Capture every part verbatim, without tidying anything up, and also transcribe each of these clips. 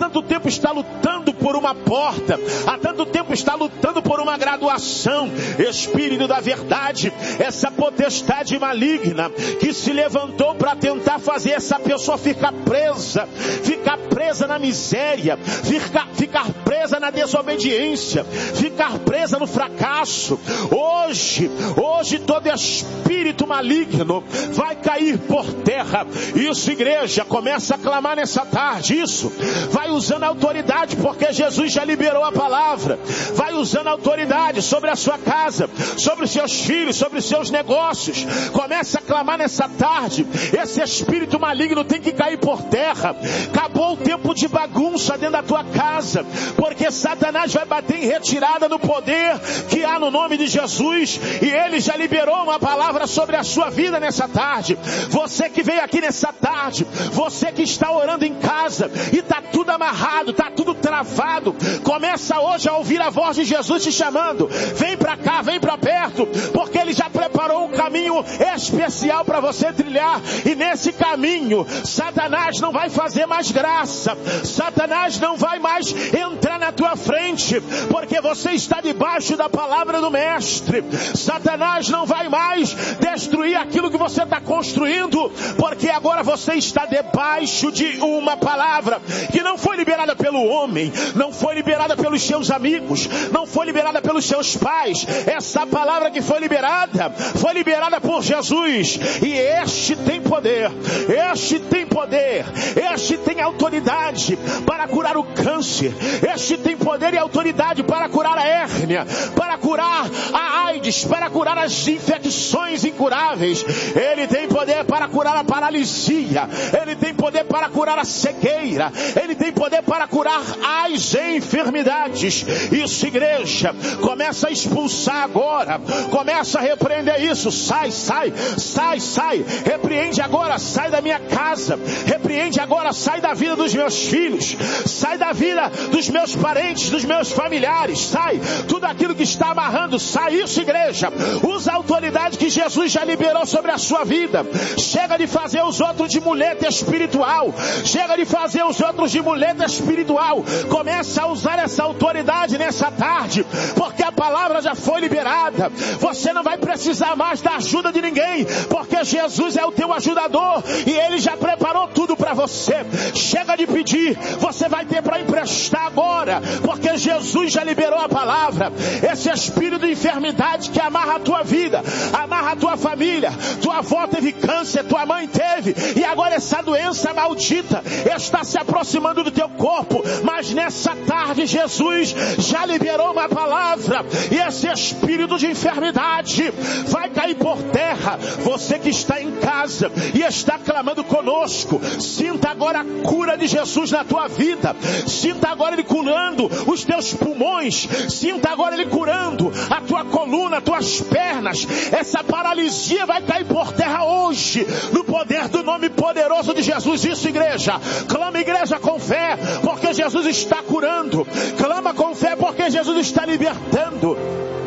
tanto tempo está lutando por uma porta, há tanto tempo está lutando por uma graduação. Espírito da verdade, essa potestade maligna que se levantou para tentar fazer essa pessoa ficar presa, ficar presa na miséria, ficar, ficar presa na desobediência, ficar presa no fracasso. Hoje, hoje todo espírito maligno vai cair por terra. Isso, igreja, começa a clamar nessa tarde. Isso, vai usando a autoridade, porque Jesus já liberou a palavra. Vai usando a autoridade sobre a sua casa, sobre os seus filhos, sobre os seus negócios. Começa a clamar nessa tarde. Esse espírito maligno tem que cair por terra. Acabou o tempo de bagunça dentro da tua casa, porque Satanás vai bater em retirada no poder que há no nome de Jesus, e ele já liberou uma palavra sobre a sua vida nessa tarde. Você que veio aqui nessa tarde, você que está orando em casa e está tudo amarrado, está tudo travado, começa hoje a ouvir a voz de Jesus te chamando. Vem para cá, vem para perto, porque ele já preparou um caminho especial para você trilhar, e nesse caminho Satanás não vai fazer mais graça, Satanás não vai mais entrar na tua frente, porque você está debaixo da palavra do mestre. Satanás não vai mais destruir aquilo que você está construindo, porque agora você está debaixo de uma palavra que não foi liberada pelo homem, não foi liberada pelos seus amigos, não foi liberada pelos seus pais. Essa palavra que foi liberada, foi liberada por Jesus, e este tem poder, este tem poder, este tem autoridade para curar o câncer, este tem poder e autoridade para curar a hérnia, para curar a AIDS, para curar as infecções incuráveis. Ele tem poder para curar a paralisia, ele tem poder para curar a cegueira, ele tem poder para curar as enfermidades. Isso, igreja, começa a expulsar agora, começa a repreender isso. Sai, sai, sai, sai, repreende agora, sai da minha casa, repreende agora, sai da vida dos meus filhos, sai da vida dos meus parentes, dos meus familiares, sai, tudo aquilo que está amarrando, sai. Isso, igreja, usa a autoridade que Jesus já liberou sobre a sua vida. Chega de fazer os outros de muleta espiritual, chega de fazer os outros de muleta espiritual, começa a usar essa autoridade nessa tarde, porque a palavra já foi liberada. Você não vai precisar mais da ajuda de ninguém, porque Jesus é o teu ajudador, e ele já preparou tudo para você. Chega de pedir, você vai ter para emprestar agora, porque Jesus já liberou a palavra. Esse espírito de enfermidade que amarra a tua vida, amarra a tua família, tua avó teve câncer, tua mãe teve, e agora essa doença maldita está se aproximando do teu corpo, mas nessa tarde Jesus já liberou uma palavra, e esse espírito de enfermidade vai cair por terra. Você que está em casa e está clamando conosco, sinta agora a cura de Jesus na tua vida, sinta agora ele curando os teus pulmões, sinta agora ele curando a tua coluna, tuas pernas. Essa paralisia vai cair por terra hoje, no poder do nome poderoso de Jesus. Isso, igreja, clama, igreja, com fé, porque Jesus está curando. Clama com fé, porque Jesus está libertando.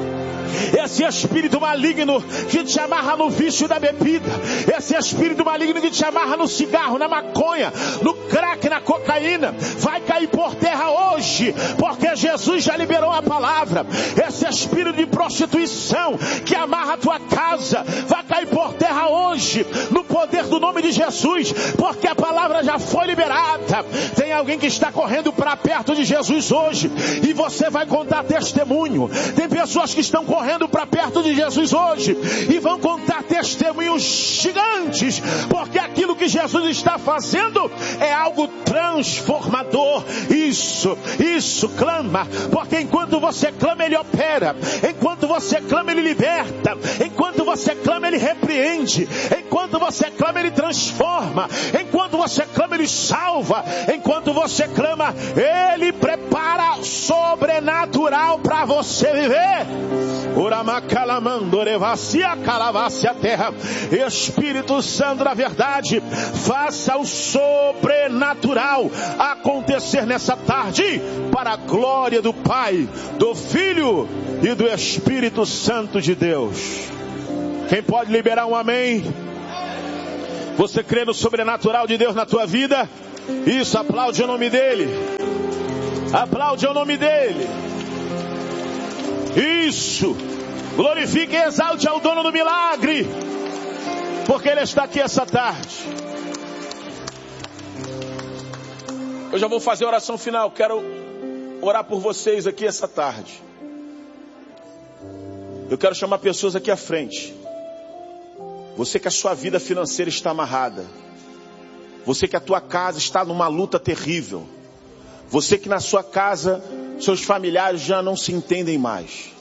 Esse espírito maligno que te amarra no vício da bebida, esse espírito maligno que te amarra no cigarro, na maconha, no crack, na cocaína, vai cair por terra hoje, porque Jesus já liberou a palavra. Esse espírito de prostituição que amarra a tua casa, vai cair por terra hoje, no poder do nome de Jesus, porque a palavra já foi liberada. Tem alguém que está correndo para perto de Jesus hoje, e você vai contar testemunho. Tem pessoas que estão correndo para perto de Jesus hoje e vão contar testemunhos gigantes, porque aquilo que Jesus está fazendo é algo transformador. Isso, isso, clama, porque enquanto você clama, ele opera. Enquanto você clama, ele liberta. Enquanto você clama, ele repreende. Enquanto você clama, ele transforma. Enquanto você clama, ele salva. Enquanto você clama, ele prepara sobrenatural para você viver. Terra. Espírito Santo da verdade, faça o sobrenatural acontecer nessa tarde, para a glória do Pai, do Filho e do Espírito Santo de Deus. Quem pode liberar um amém? Você crê no sobrenatural de Deus na tua vida? Isso, aplaude o nome dele. Aplaude o nome dele. Isso. Glorifique e exalte ao dono do milagre, porque ele está aqui essa tarde. Eu já vou fazer a oração final. Quero orar por vocês aqui essa tarde. Eu quero chamar pessoas aqui à frente. Você que a sua vida financeira está amarrada. Você que a tua casa está numa luta terrível. Você que na sua casa, seus familiares já não se entendem mais.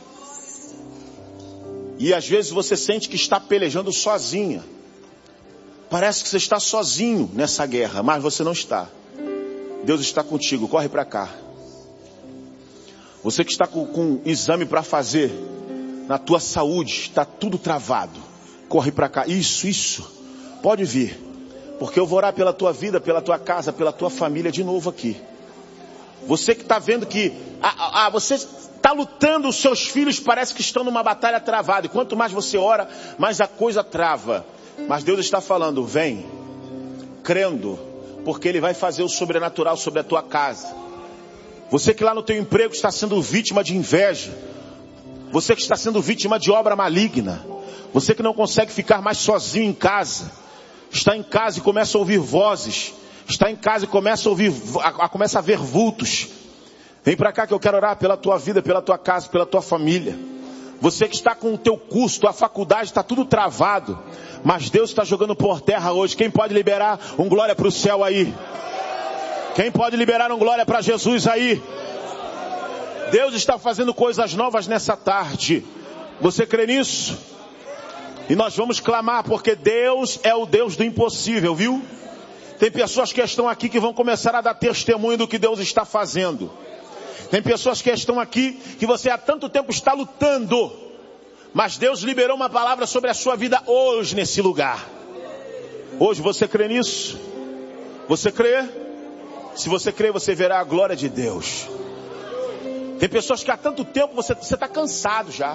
E às vezes você sente que está pelejando sozinha. Parece que você está sozinho nessa guerra, mas você não está. Deus está contigo, corre para cá. Você que está com, com exame para fazer na tua saúde, está tudo travado. Corre para cá. Isso, isso. Pode vir. Porque eu vou orar pela tua vida, pela tua casa, pela tua família de novo aqui. Você que está vendo que ah, ah, você está lutando, os seus filhos parece que estão numa batalha travada. E quanto mais você ora, mais a coisa trava. Mas Deus está falando, vem, crendo, porque Ele vai fazer o sobrenatural sobre a tua casa. Você que lá no teu emprego está sendo vítima de inveja. Você que está sendo vítima de obra maligna. Você que não consegue ficar mais sozinho em casa. Está em casa e começa a ouvir vozes. Está em casa e começa a ouvir, a, a, começa a ver vultos. Vem para cá que eu quero orar pela tua vida, pela tua casa, pela tua família. Você que está com o teu curso, tua faculdade, está tudo travado. Mas Deus está jogando por terra hoje. Quem pode liberar um glória para o céu aí? Quem pode liberar um glória para Jesus aí? Deus está fazendo coisas novas nessa tarde. Você crê nisso? E nós vamos clamar, porque Deus é o Deus do impossível, viu? Tem pessoas que estão aqui que vão começar a dar testemunho do que Deus está fazendo. Tem pessoas que estão aqui que você há tanto tempo está lutando. Mas Deus liberou uma palavra sobre a sua vida hoje nesse lugar. Hoje você crê nisso? Você crê? Se você crê, você verá a glória de Deus. Tem pessoas que há tanto tempo você está cansado já.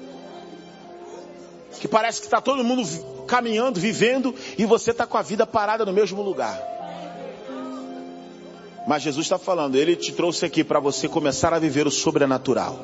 Que parece que está todo mundo caminhando, vivendo, e você está com a vida parada no mesmo lugar. Mas Jesus está falando, Ele te trouxe aqui para você começar a viver o sobrenatural.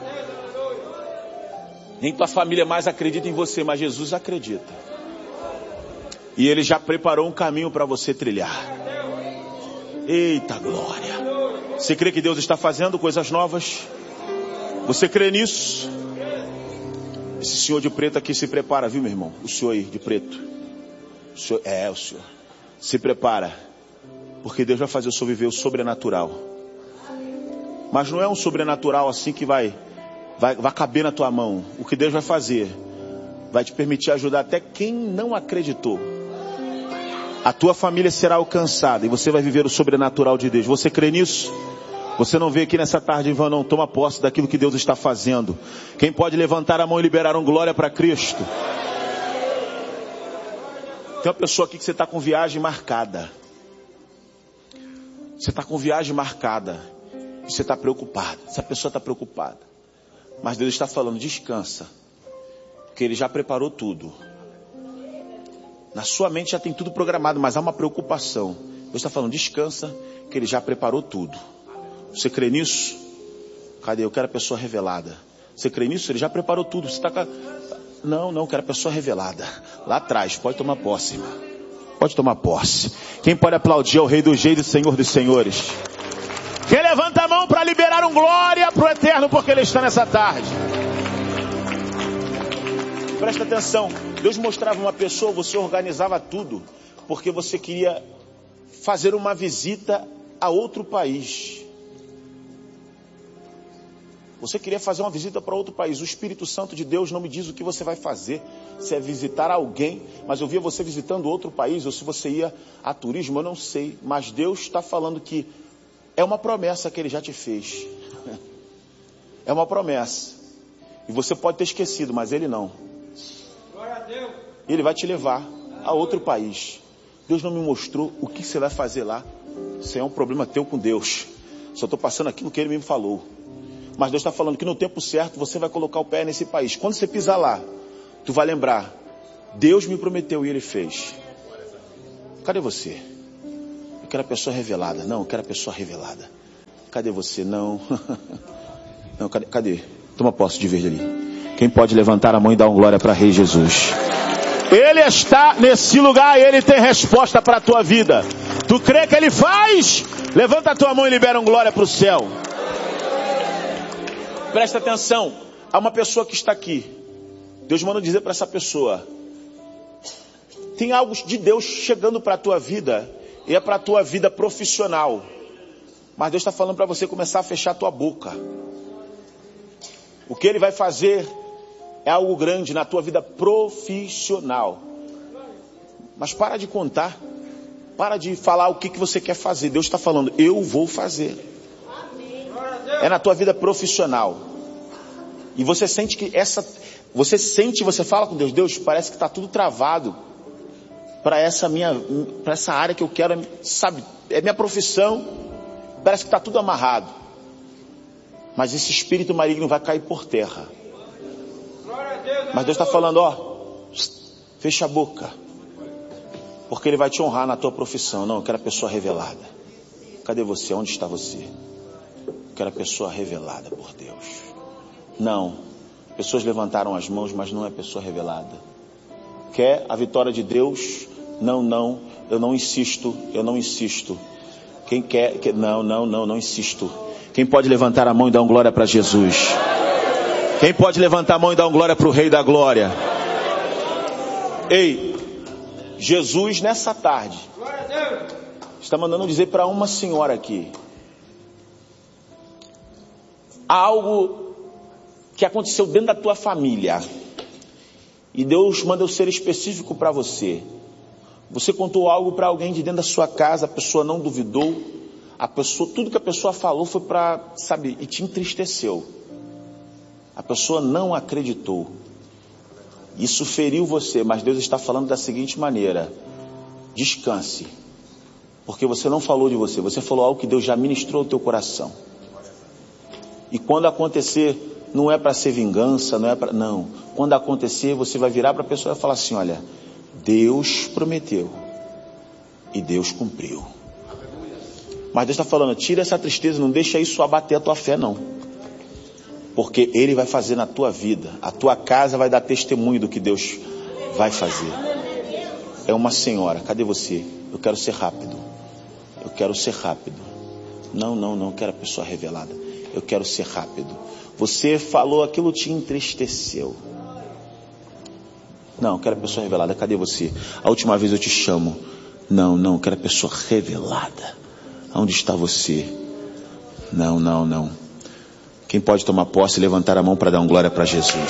Nem tua família mais acredita em você, mas Jesus acredita. E Ele já preparou um caminho para você trilhar. Eita glória! Você crê que Deus está fazendo coisas novas? Você crê nisso? Esse senhor de preto aqui se prepara, viu, meu irmão? O senhor aí de preto. O senhor, é, o senhor. Se prepara. Porque Deus vai fazer o senhor viver o sobrenatural. Mas não é um sobrenatural assim que vai, vai, vai caber na tua mão. O que Deus vai fazer vai te permitir ajudar até quem não acreditou. A tua família será alcançada e você vai viver o sobrenatural de Deus. Você crê nisso? Você não veio aqui nessa tarde em vão, não. Toma posse daquilo que Deus está fazendo. Quem pode levantar a mão e liberar um glória para Cristo? Tem uma pessoa aqui que você está com viagem marcada. Você está com viagem marcada. E você está preocupado. Essa pessoa está preocupada. Mas Deus está falando, descansa. Porque Ele já preparou tudo. Na sua mente já tem tudo programado, mas há uma preocupação. Deus está falando, descansa, que Ele já preparou tudo. Você crê nisso? Cadê? Eu quero a pessoa revelada. Você crê nisso? Ele já preparou tudo. Você está com a... Não, não, eu quero a pessoa revelada. Lá atrás, pode tomar posse, irmão. Pode tomar posse. Quem pode aplaudir é o Rei dos Reis e Senhor dos Senhores. Quem levanta a mão para liberar um glória para o Eterno, porque Ele está nessa tarde. Presta atenção. Deus mostrava uma pessoa, você organizava tudo, porque você queria fazer uma visita a outro país. Você queria fazer uma visita para outro país. O Espírito Santo de Deus não me diz o que você vai fazer. Se é visitar alguém, mas eu via você visitando outro país, ou se você ia a turismo, eu não sei. Mas Deus está falando que é uma promessa que Ele já te fez. É uma promessa. E você pode ter esquecido, mas Ele não. Ele vai te levar a outro país. Deus não me mostrou o que você vai fazer lá. Isso é um problema teu com Deus. Só estou passando aquilo que Ele me falou. Mas Deus está falando que no tempo certo você vai colocar o pé nesse país. Quando você pisar lá, tu vai lembrar, Deus me prometeu e Ele fez. Cadê você? Eu quero a pessoa revelada. Não, eu quero a pessoa revelada. Cadê você? Não. Não, cadê? Cadê? Toma posse de verde ali. Quem pode levantar a mão e dar uma glória para Rei Jesus? Ele está nesse lugar e Ele tem resposta para a tua vida. Tu crê que Ele faz? Levanta a tua mão e libera uma glória para o céu. Presta atenção. Há uma pessoa que está aqui. Deus manda dizer para essa pessoa: tem algo de Deus chegando para a tua vida. E é para a tua vida profissional. Mas Deus está falando para você começar a fechar a tua boca. O que Ele vai fazer é algo grande na tua vida profissional. Mas para de contar. Para de falar o que, que você quer fazer. Deus está falando, eu vou fazer. É na tua vida profissional. E você sente que essa... Você sente, você fala com Deus, Deus, parece que está tudo travado. Para essa minha... Para essa área que eu quero, sabe? É minha profissão. Parece que está tudo amarrado. Mas esse espírito maligno vai cair por terra. Mas Deus está falando, ó, fecha a boca. Porque Ele vai te honrar na tua profissão. Não, eu quero a pessoa revelada. Cadê você? Onde está você? Eu quero a pessoa revelada por Deus. Não. Pessoas levantaram as mãos, mas não é pessoa revelada. Quer a vitória de Deus? Não, não. Eu não insisto. Eu não insisto. Quem quer? Que... Não, não, não, não insisto. Quem pode levantar a mão e dar uma glória para Jesus? Quem pode levantar a mão e dar uma glória para o Rei da Glória? Ei, Jesus nessa tarde está mandando dizer para uma senhora aqui. Há algo que aconteceu dentro da tua família. E Deus manda eu ser específico para você. Você contou algo para alguém de dentro da sua casa, a pessoa não duvidou. A pessoa, tudo que a pessoa falou foi para, sabe, e te entristeceu. A pessoa não acreditou. Isso feriu você, mas Deus está falando da seguinte maneira: descanse. Porque você não falou de você, você falou algo que Deus já ministrou ao teu coração. E quando acontecer, não é para ser vingança, não é para... Não. Quando acontecer, você vai virar para a pessoa e falar assim, olha, Deus prometeu. E Deus cumpriu. Mas Deus está falando, tira essa tristeza, não deixa isso abater a tua fé, não. Porque Ele vai fazer na tua vida. A tua casa vai dar testemunho do que Deus vai fazer. É uma senhora, cadê você? Eu quero ser rápido. Eu quero ser rápido. Não, não, não, eu quero a pessoa revelada. Eu quero ser rápido. Você falou aquilo, te entristeceu. Não, eu quero a pessoa revelada. Cadê você? A última vez eu te chamo. Não, não, eu quero a pessoa revelada. Onde está você? Não, não, não. Quem pode tomar posse e levantar a mão para dar uma glória para Jesus?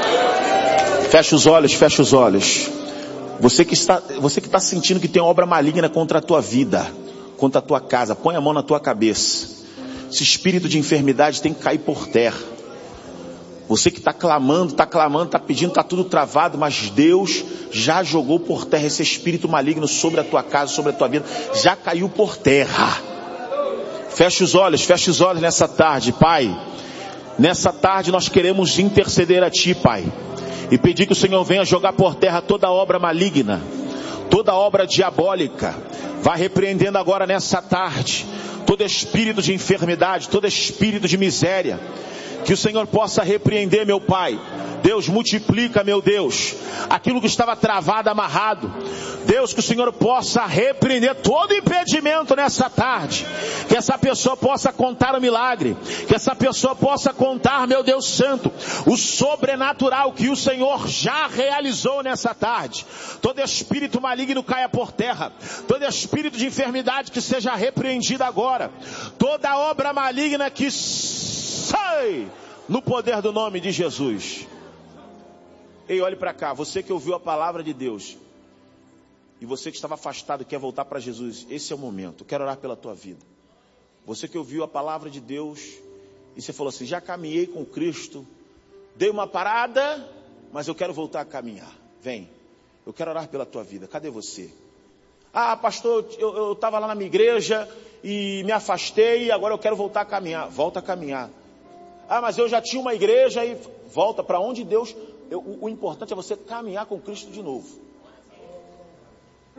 Fecha os olhos, fecha os olhos. Você que está, você que está sentindo que tem obra maligna contra a tua vida, contra a tua casa, põe a mão na tua cabeça. Esse espírito de enfermidade tem que cair por terra. Você que está clamando, está clamando, está pedindo, está tudo travado, mas Deus já jogou por terra esse espírito maligno sobre a tua casa, sobre a tua vida, já caiu por terra. Fecha os olhos, fecha os olhos nessa tarde, Pai. Nessa tarde nós queremos interceder a Ti, Pai, e pedir que o Senhor venha jogar por terra toda obra maligna, toda obra diabólica. Vai repreendendo agora nessa tarde todo espírito de enfermidade, todo espírito de miséria. Que o Senhor possa repreender, meu Pai. Deus, multiplica, meu Deus, aquilo que estava travado, amarrado. Deus, que o Senhor possa repreender todo impedimento nessa tarde. Que essa pessoa possa contar o milagre. Que essa pessoa possa contar, meu Deus santo, o sobrenatural que o Senhor já realizou nessa tarde. Todo espírito maligno caia por terra. Todo espírito de enfermidade que seja repreendido agora. Toda obra maligna que sai no poder do nome de Jesus. Ei, olhe para cá, você que ouviu a palavra de Deus e você que estava afastado e quer voltar para Jesus, esse é o momento. Eu quero orar pela tua vida. Você que ouviu a palavra de Deus e você falou assim, já caminhei com Cristo, dei uma parada, mas eu quero voltar a caminhar. Vem, eu quero orar pela tua vida. Cadê você? Ah, pastor, eu estava lá na minha igreja e me afastei e agora eu quero voltar a caminhar. Volta a caminhar. Ah, mas eu já tinha uma igreja e volta para onde Deus... Eu, o, o importante é você caminhar com Cristo de novo.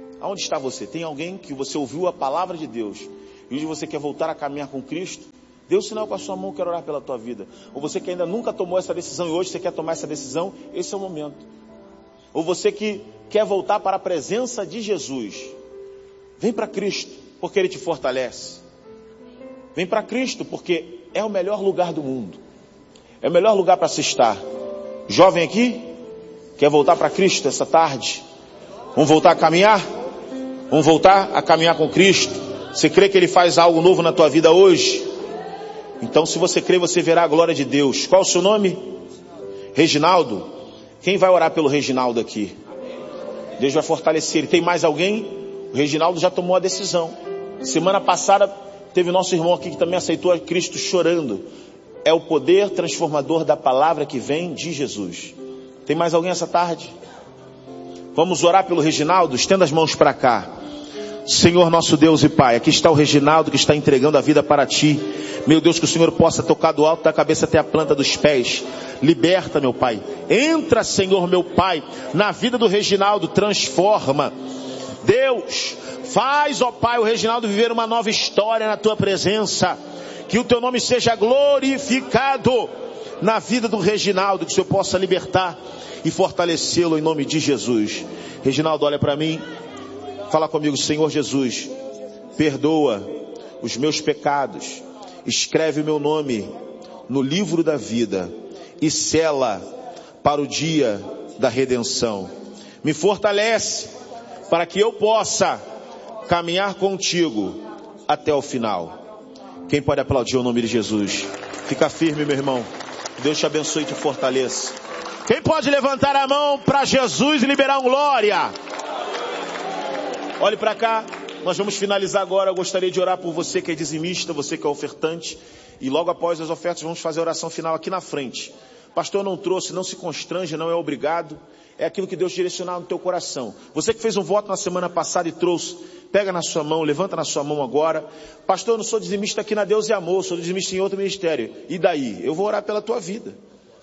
Aonde está você? Tem alguém que você ouviu a palavra de Deus e hoje você quer voltar a caminhar com Cristo? Dê um sinal com a sua mão, quero orar pela tua vida. Ou você que ainda nunca tomou essa decisão e hoje você quer tomar essa decisão, esse é o momento. Ou você que quer voltar para a presença de Jesus, vem para Cristo, porque Ele te fortalece. Vem para Cristo, porque é o melhor lugar do mundo. É o melhor lugar para se estar. Jovem aqui, quer voltar para Cristo essa tarde? Vamos voltar a caminhar? Vamos voltar a caminhar com Cristo? Você crê que Ele faz algo novo na tua vida hoje? Então, se você crê, você verá a glória de Deus. Qual é o seu nome? Reginaldo? Quem vai orar pelo Reginaldo aqui? Deus vai fortalecer ele. Tem mais alguém? O Reginaldo já tomou a decisão. Semana passada teve nosso irmão aqui que também aceitou a Cristo chorando. É o poder transformador da palavra que vem de Jesus. Tem mais alguém essa tarde? Vamos orar pelo Reginaldo? Estenda as mãos para cá. Senhor nosso Deus e Pai, aqui está o Reginaldo que está entregando a vida para Ti. Meu Deus, que o Senhor possa tocar do alto da cabeça até a planta dos pés. Liberta, meu Pai. Entra, Senhor, meu Pai, na vida do Reginaldo, transforma. Deus, faz, ó Pai, o Reginaldo viver uma nova história na Tua presença. Que o Teu nome seja glorificado na vida do Reginaldo, que o Senhor possa libertar e fortalecê-lo em nome de Jesus. Reginaldo, olha para mim. Fala comigo, Senhor Jesus, perdoa os meus pecados, escreve o meu nome no livro da vida e sela para o dia da redenção. Me fortalece para que eu possa caminhar contigo até o final. Quem pode aplaudir o nome de Jesus? Fica firme, meu irmão. Deus te abençoe e te fortaleça. Quem pode levantar a mão para Jesus e liberar um glória? Olhe para cá, nós vamos finalizar agora. Eu gostaria de orar por você que é dizimista, você que é ofertante. E logo após as ofertas vamos fazer a oração final aqui na frente. Pastor, não trouxe, não se constrange, não é obrigado. É aquilo que Deus direcionar no teu coração. Você que fez um voto na semana passada e trouxe, pega na sua mão, levanta na sua mão agora. Pastor, eu não sou dizimista aqui na Deus e Amor, sou dizimista em outro ministério. E daí? Eu vou orar pela tua vida.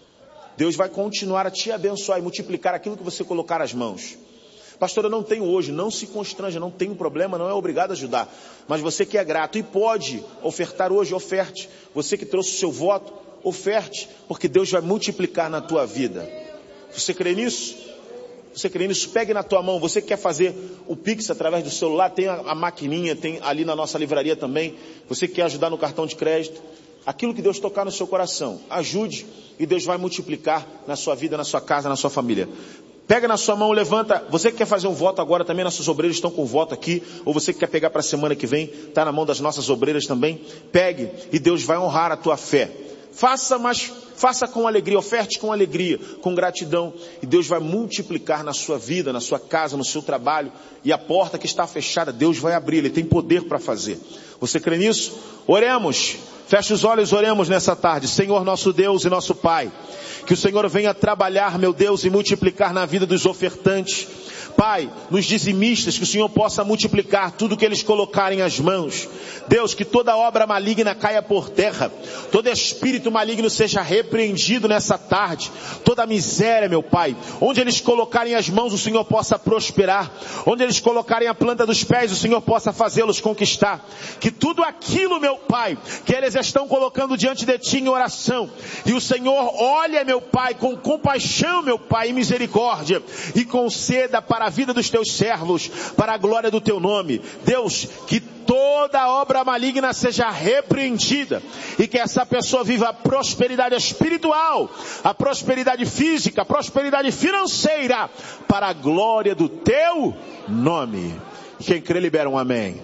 Deus vai continuar a te abençoar e multiplicar aquilo que você colocar as mãos. Pastor, eu não tenho hoje, não se constranja, não tem problema, não é obrigado a ajudar. Mas você que é grato e pode ofertar hoje, oferte. Você que trouxe o seu voto, oferte, porque Deus vai multiplicar na tua vida. Você crê nisso? Você crê nisso? Pegue na tua mão. Você que quer fazer o Pix através do celular, tem a, a maquininha, tem ali na nossa livraria também. Você que quer ajudar no cartão de crédito. Aquilo que Deus tocar no seu coração, ajude e Deus vai multiplicar na sua vida, na sua casa, na sua família. Pega na sua mão, levanta. Você que quer fazer um voto agora também, nossos obreiros estão com voto aqui. Ou você que quer pegar para a semana que vem, está na mão das nossas obreiras também. Pegue e Deus vai honrar a tua fé. Faça, mas faça com alegria, oferte com alegria, com gratidão. E Deus vai multiplicar na sua vida, na sua casa, no seu trabalho. E a porta que está fechada, Deus vai abrir. Ele tem poder para fazer. Você crê nisso? Oremos. Feche os olhos, oremos nessa tarde. Senhor nosso Deus e nosso Pai, que o Senhor venha trabalhar, meu Deus, e multiplicar na vida dos ofertantes. Pai, nos dizimistas, que o Senhor possa multiplicar tudo que eles colocarem as mãos. Deus, que toda obra maligna caia por terra. Todo espírito maligno seja repreendido nessa tarde. Toda miséria, meu Pai. Onde eles colocarem as mãos, o Senhor possa prosperar. Onde eles colocarem a planta dos pés, o Senhor possa fazê-los conquistar. Que tudo aquilo, meu Pai, que eles estão colocando diante de Ti em oração. E o Senhor olha, meu Pai, com compaixão, meu Pai, e misericórdia. E conceda para a vida dos Teus servos, para a glória do Teu nome. Deus, que toda obra maligna seja repreendida e que essa pessoa viva a prosperidade espiritual, a prosperidade física, a prosperidade financeira, para a glória do Teu nome. Quem crê, libera um amém.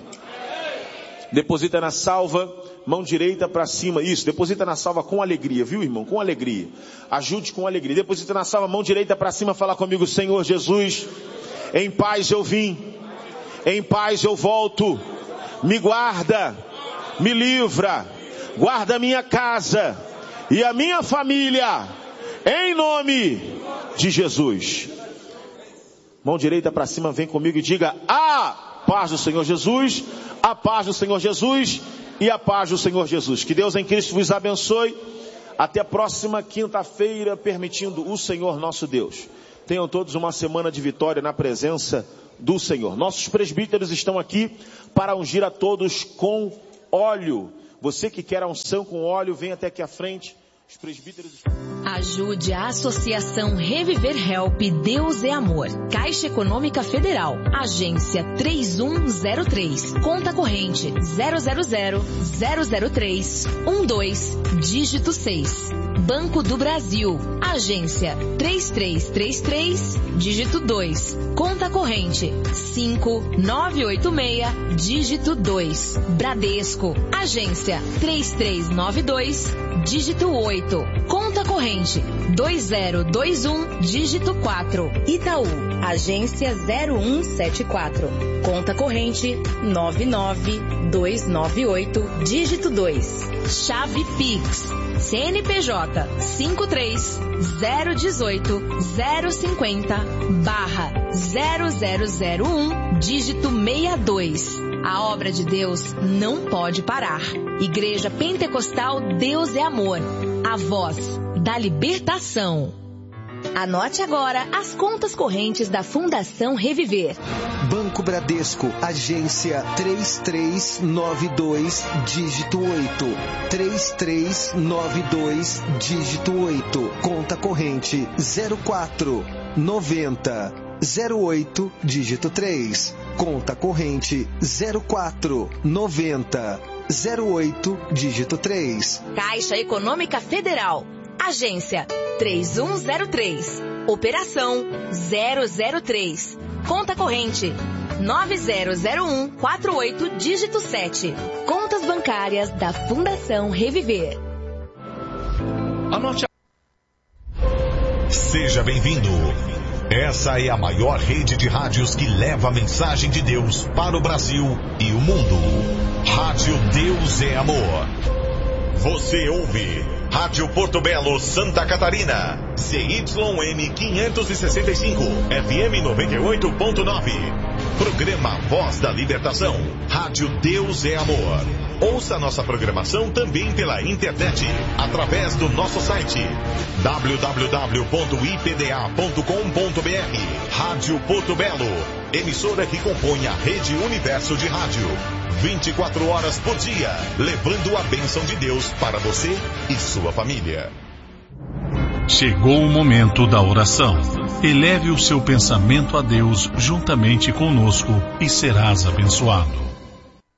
Deposita na salva, mão direita para cima, isso, deposita na salva com alegria, viu, irmão, com alegria. Ajude com alegria. Deposita na salva, mão direita para cima, fala comigo: Senhor Jesus, em paz eu vim, em paz eu volto. Me guarda, me livra, guarda a minha casa e a minha família, em nome de Jesus. Mão direita para cima, vem comigo e diga: a paz do Senhor Jesus, a paz do Senhor Jesus e a paz do Senhor Jesus. Que Deus em Cristo vos abençoe. Até a próxima quinta-feira, permitindo o Senhor nosso Deus. Tenham todos uma semana de vitória na presença do Senhor. Nossos presbíteros estão aqui para ungir a todos com óleo. Você que quer a unção com óleo, vem até aqui à frente. Os presbíteros... Ajude a Associação Reviver Help Deus é Amor. Caixa Econômica Federal. Agência três um zero três. Conta corrente zero zero zero zero zero três um dois, dígito seis. Banco do Brasil. Agência três três três três, dígito dois. Conta corrente cinco nove oito seis, dígito dois. Bradesco. Agência três três nove dois, dígito oito. Conta corrente dois zero dois um, dígito quatro. Itaú. Agência zero um sete quatro. Conta corrente nove nove dois nove oito, dígito dois. Chave Pix. C N P J cinco três zero um oito zero cinco zero barra zero zero zero um, dígito sessenta e dois. A obra de Deus não pode parar. Igreja Pentecostal Deus é Amor. A voz da libertação. Anote agora as contas correntes da Fundação Reviver. Banco Bradesco, agência três três nove dois, dígito oito. três três nove dois, dígito oito. Conta corrente zero quatro noventa zero oito, dígito três. Conta corrente zero quatro noventa zero oito, dígito três. Caixa Econômica Federal. Agência três um zero três. Operação zero zero três. Conta corrente nove zero zero um quatro oito, dígito sete. Contas bancárias da Fundação Reviver. Anote a... Seja bem-vindo. Essa é a maior rede de rádios que leva a mensagem de Deus para o Brasil e o mundo. Rádio Deus é Amor. Você ouve Rádio Porto Belo, Santa Catarina, C Y M quinhentos e sessenta e cinco, F M noventa e oito ponto nove. Programa Voz da Libertação. Rádio Deus é Amor. Ouça nossa programação também pela internet, através do nosso site w w w ponto i p d a ponto com ponto b r. Rádio Porto Belo, emissora que compõe a Rede Universo de Rádio. vinte e quatro horas por dia, levando a bênção de Deus para você e sua família. Chegou o momento da oração. Eleve o seu pensamento a Deus juntamente conosco e serás abençoado.